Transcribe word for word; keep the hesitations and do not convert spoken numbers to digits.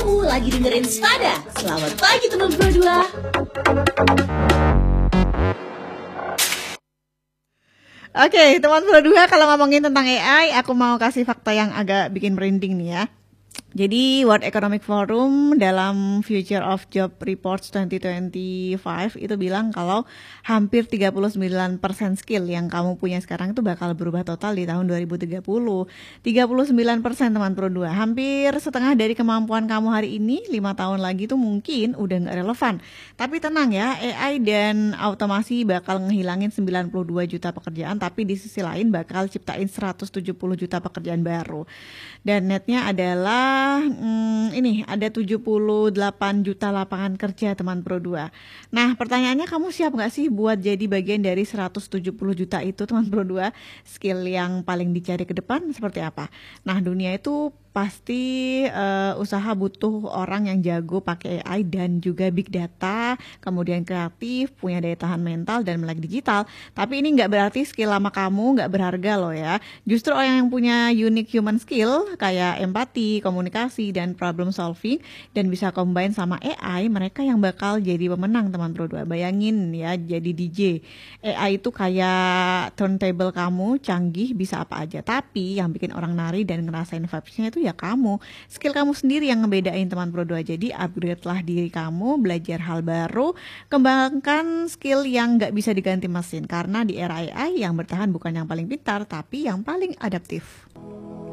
Kamu lagi dengerin Spada. Selamat pagi teman berdua. Oke, teman berdua, kalau ngomongin tentang A I, aku mau kasih fakta yang agak bikin merinding nih ya. Jadi World Economic Forum dalam Future of Job Reports dua ribu dua puluh lima itu bilang kalau hampir tiga puluh sembilan persen skill yang kamu punya sekarang itu bakal berubah total di tahun dua ribu tiga puluh. tiga puluh sembilan persen teman Pro dua, hampir setengah dari kemampuan kamu hari ini, lima tahun lagi tuh mungkin udah nggak relevan. Tapi tenang ya, A I dan automasi bakal ngehilangin sembilan puluh dua juta pekerjaan, tapi di sisi lain bakal ciptain seratus tujuh puluh juta pekerjaan baru. Dan netnya adalah hmm, ini ada tujuh puluh delapan juta lapangan kerja teman Pro dua. Nah, pertanyaannya, kamu siap nggak sih buat jadi bagian dari seratus tujuh puluh juta itu teman Pro dua? Skill yang paling dicari ke depan seperti apa? Nah, dunia itu pasti uh, usaha butuh orang yang jago pakai A I dan juga big data, kemudian kreatif, punya daya tahan mental dan melek digital. Tapi ini nggak berarti skill lama kamu nggak berharga loh ya. Justru orang yang punya unique human skill kayak empati, komunikasi, dan problem solving dan bisa combine sama A I, mereka yang bakal jadi pemenang teman Pro dua. Bayangin ya, jadi D J. A I itu kayak turntable kamu, canggih, bisa apa aja. Tapi yang bikin orang nari dan ngerasain vibes-nya itu ya kamu, skill kamu sendiri yang ngebedain teman Pro dua. Jadi upgrade lah diri kamu, belajar hal baru, kembangkan skill yang gak bisa diganti mesin, karena di era A I yang bertahan bukan yang paling pintar tapi yang paling adaptif.